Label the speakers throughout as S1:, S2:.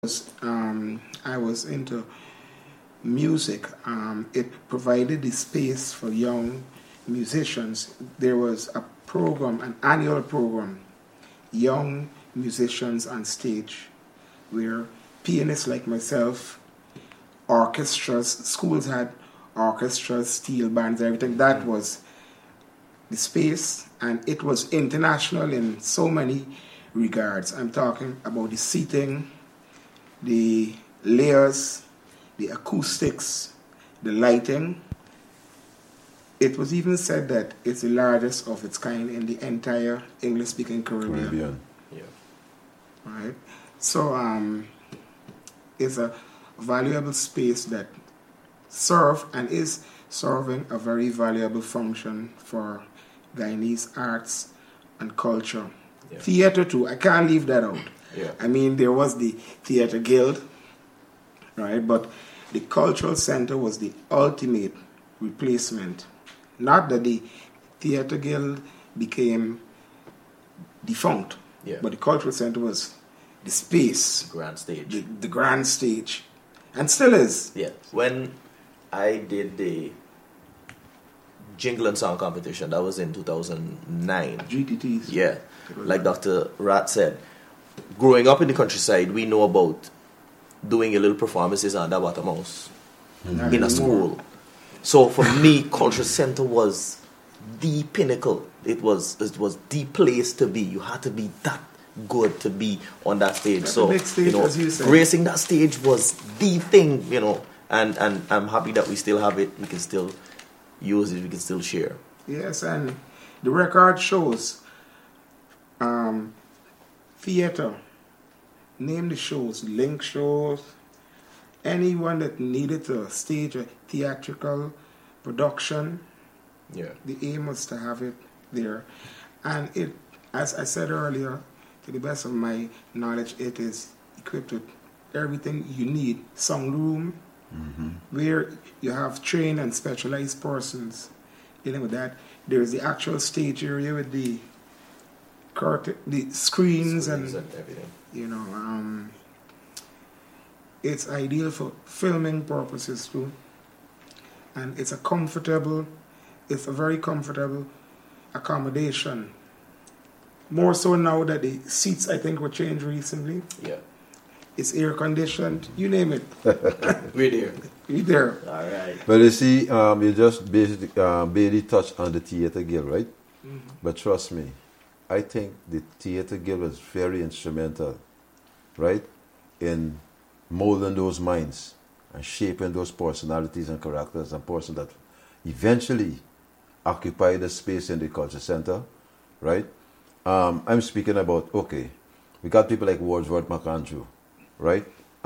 S1: I was into music. It provided the space for young musicians. There was a program, an annual program, Young Musicians on Stage, where pianists like myself, orchestras, schools had orchestras, steel bands, everything. That was the space, and it was international in so many regards. I'm talking about the seating, the layers, the acoustics, the lighting. It was even said that it's the largest of its kind in the entire English-speaking Caribbean.
S2: Yeah.
S1: Right? So it's a valuable space that serve and is serving a very valuable function for Guyanese arts and culture.
S2: Yeah.
S1: Theatre too, I can't leave that out.
S2: Yeah.
S1: I mean, there was the Theatre Guild, right? But the Cultural Center was the ultimate replacement. Not that the Theatre Guild became defunct,
S2: Yeah.
S1: but the Cultural Center was the space,
S2: Grand stage.
S1: the grand stage, and still is.
S2: Yeah. When I did the jingle and song competition, that was in 2009.
S1: GTTs.
S2: Yeah. Like Dr. Rat said, growing up in the countryside, we know about doing a little performances under Bottomhouse in a school. So for me, Culture Center was the pinnacle. It was the place to be. You had to be that good to be on that stage.
S1: That's
S2: So
S1: the big stage, as you said.
S2: gracing that stage was the thing, and I'm happy that we still have it. We can still use it. We can still share.
S1: Yes, and the record shows theater. Name the shows, link shows. Anyone that needed to stage a theatrical production,
S2: Yeah.
S1: the aim was to have it there. And it, as I said earlier, to the best of my knowledge, it is equipped with everything you need. Sound room, where you have trained and specialized persons dealing with that. There's the actual stage area with the curtain, the screens and
S2: everything.
S1: It's ideal for filming purposes too. And it's a very comfortable accommodation. More so now that the seats, I think, were changed recently.
S2: Yeah.
S1: It's air conditioned, you name it.
S2: We're there.
S1: You're there.
S2: All right.
S3: But you see, you just basically barely touched on the Theatre Guild, right? But trust me, I think the Theatre Guild was very instrumental, right, in molding those minds and shaping those personalities and characters and persons that eventually occupy the space in the culture center, right? I'm speaking about, okay, we got people like Wordsworth McAndrew, right?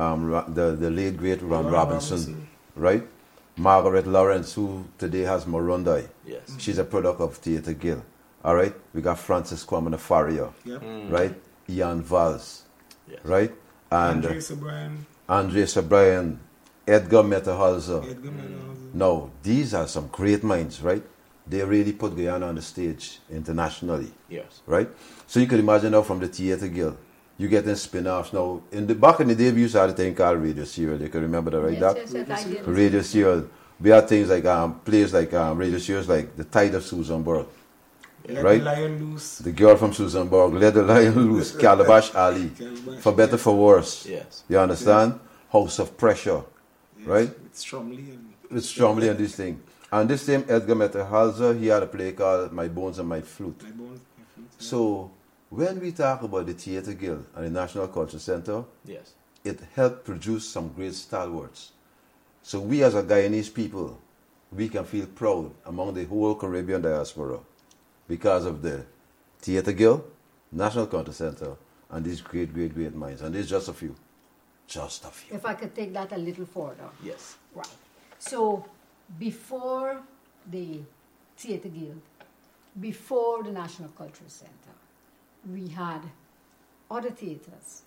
S3: The late great Ron Robinson, right? Margaret Lawrence, who today has Morundai.
S2: Yes.
S3: She's a product of Theatre Guild. All right? We got Francis Kwame Faria,
S1: Yep.
S3: right? Ian Valls,
S2: Yes.
S3: right? And
S1: Andres O'Brien,
S3: Andres O'Brien, Edgar Metterhalzer.
S1: Edgar Mendoza.
S3: No, these are some great minds, right? They really put Guyana on the stage internationally,
S2: Yes.
S3: right? So you can imagine now from the Theatre Guild, you get in spin-offs. Now, back in the day, we used to have a thing called Radio Serial. You can remember that, right, Doc?
S4: Yes, I did.
S3: Radio Serial. We had things like plays like Radio Serials, like The Tide of Susanburg,
S1: Let
S3: right?
S1: the Lion Loose.
S3: The Girl from Susanburg, Let the Lion Loose, Calabash Alley,
S1: Calabash,
S3: For Better For Worse.
S2: Yes.
S3: You understand? House of Pressure,
S1: Yes,
S3: right?
S1: With Stromley and
S3: With Stromley and this thing. And this same Edgar Metterhalzer, he had a play called My Bones and My Flute.
S1: My Bones. My Flute, yeah.
S3: So when we talk about the Theatre Guild and the National Culture Center,
S2: Yes.
S3: it helped produce some great stalwarts. So we as a Guyanese people, we can feel proud among the whole Caribbean diaspora because of the Theatre Guild, National Culture Center, and these great, great, great minds. And there's just a few. Just a few.
S4: If I could take that a little further.
S2: Yes.
S4: Right. So, before the Theatre Guild, before the National Cultural Center, we had other theatres.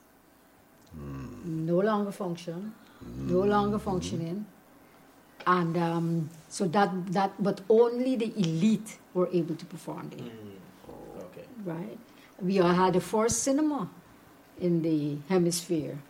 S4: No longer functioning. And so but only the elite were able to perform there.
S2: Okay.
S4: Right? We had the first cinema in the hemisphere